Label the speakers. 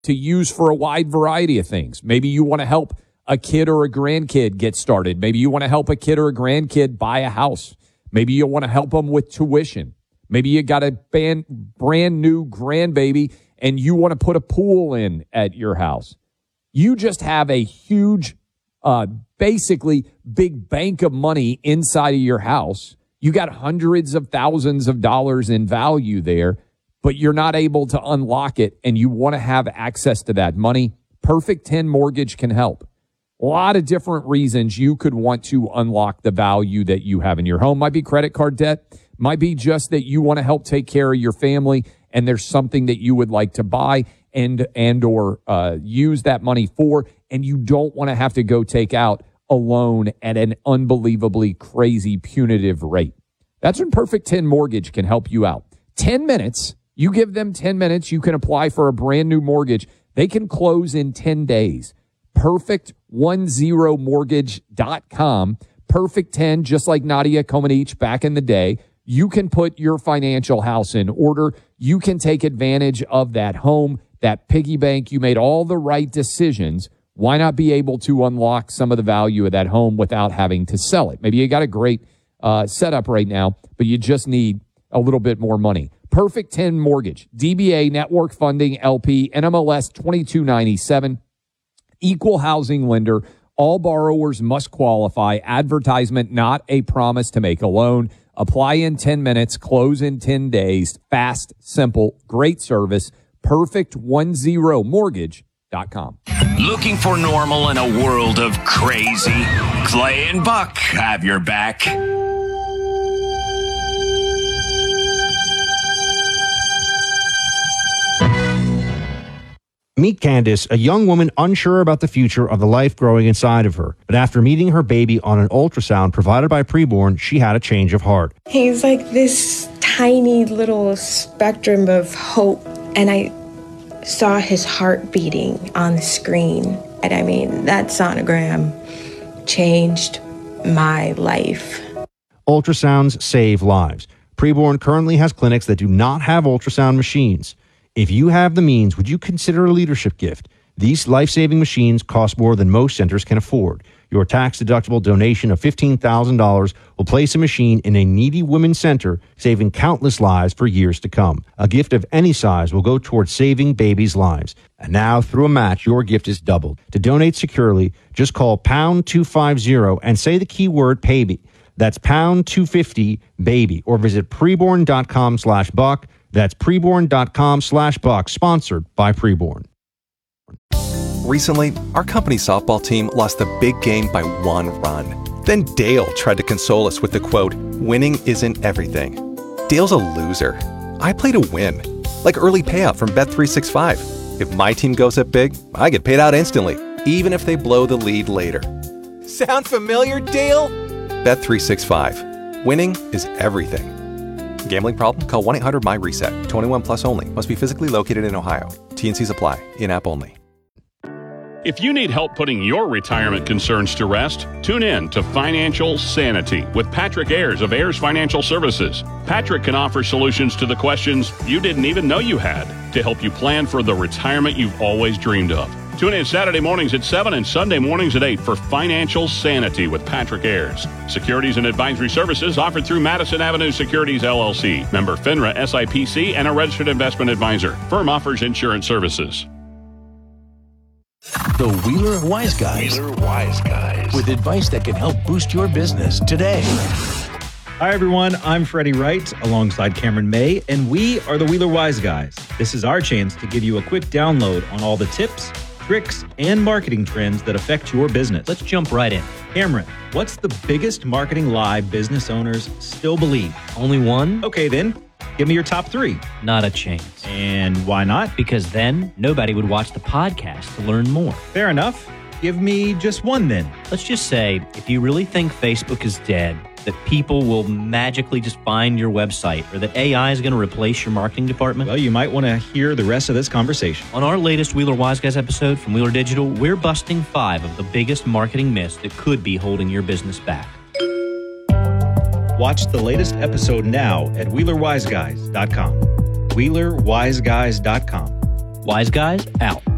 Speaker 1: to use for a wide variety of things. Maybe you want to help a kid or a grandkid get started. Maybe you want to help a kid or a grandkid buy a house. Maybe you want to help them with tuition. Maybe you got a brand new grandbaby and you want to put a pool in at your house. You just have a huge, basically big bank of money inside of your house. You got hundreds of thousands of dollars in value there, but you're not able to unlock it, and you want to have access to that money. Perfect 10 Mortgage can help. A lot of different reasons you could want to unlock the value that you have in your home. Might be credit card debt. Might be just that you want to help take care of your family, and there's something that you would like to buy and or use that money for, and you don't want to have to go take out a loan at an unbelievably crazy punitive rate. That's when Perfect 10 Mortgage can help you out. 10 minutes. You give them 10 minutes. You can apply for a brand new mortgage. They can close in 10 days. Perfect10mortgage.com. Perfect 10, just like Nadia Comaneci back in the day. You can put your financial house in order. You can take advantage of that home, that piggy bank. You made all the right decisions. Why not be able to unlock some of the value of that home without having to sell it? Maybe you got a great setup right now, but you just need a little bit more money. Perfect 10 Mortgage, DBA Network Funding LP, NMLS 2297, equal housing lender. All borrowers must qualify. Advertisement, not a promise to make a loan. Apply in 10 minutes, close in 10 days. Fast, simple, great service. Perfect10mortgage.com.
Speaker 2: Looking for normal in a world of crazy? Clay and Buck have your back.
Speaker 3: Meet Candace, a young woman unsure about the future of the life growing inside of her. But after meeting her baby on an ultrasound provided by Preborn, she had a change of heart.
Speaker 4: He's like this tiny little spectrum of hope, and I saw his heart beating on the screen. And I mean, that sonogram changed my life.
Speaker 3: Ultrasounds save lives. Preborn currently has clinics that do not have ultrasound machines. If you have the means, would you consider a leadership gift? These life-saving machines cost more than most centers can afford. Your tax-deductible donation of $15,000 will place a machine in a needy women's center, saving countless lives for years to come. A gift of any size will go towards saving babies' lives. And now, through a match, your gift is doubled. To donate securely, just call pound 250 and say the keyword PABY. That's pound 250 baby, or visit preborn.com/buck. That's preborn.com/buck, sponsored by Preborn.
Speaker 5: Recently, our company softball team lost the big game by 1 run. Then Dale tried to console us with the quote, "Winning isn't everything." Dale's a loser. I play to win, like early payout from Bet365. If my team goes up big, I get paid out instantly, even if they blow the lead later. Sound familiar, Dale? Bet365. Winning is everything. Gambling problem? Call 1-800-MY-RESET. 21 plus only. Must be physically located in Ohio. T&Cs apply. In-app only.
Speaker 6: If you need help putting your retirement concerns to rest, tune in to Financial Sanity with Patrick Ayers of Ayers Financial Services. Patrick can offer solutions to the questions you didn't even know you had to help you plan for the retirement you've always dreamed of. Tune in Saturday mornings at 7 and Sunday mornings at 8 for Financial Sanity with Patrick Ayers. Securities and advisory services offered through Madison Avenue Securities, LLC. Member FINRA SIPC and a registered investment advisor. Firm offers insurance services.
Speaker 7: The Wheeler Wise Guys.
Speaker 2: Wheeler Wise Guys.
Speaker 7: With advice that can help boost your business today.
Speaker 8: Hi, everyone. I'm Freddie Wright alongside Cameron May, and we are the Wheeler Wise Guys. This is our chance to give you a quick download on all the tips, tricks, and marketing trends that affect your business.
Speaker 9: Let's jump right in.
Speaker 8: Cameron, what's the biggest marketing lie business owners still believe?
Speaker 9: Only one?
Speaker 8: Okay, then. Give me your top 3.
Speaker 9: Not a chance.
Speaker 8: And why not?
Speaker 9: Because then nobody would watch the podcast to learn more.
Speaker 8: Fair enough. Give me just one then.
Speaker 9: Let's just say, if you really think Facebook is dead, that people will magically just find your website, or that AI is going to replace your marketing department?
Speaker 8: Well, you might want to hear the rest of this conversation.
Speaker 9: On our latest Wheeler Wise Guys episode from Wheeler Digital, we're busting 5 of the biggest marketing myths that could be holding your business back.
Speaker 8: Watch the latest episode now at WheelerWiseGuys.com. WheelerWiseGuys.com.
Speaker 9: Wise Guys out.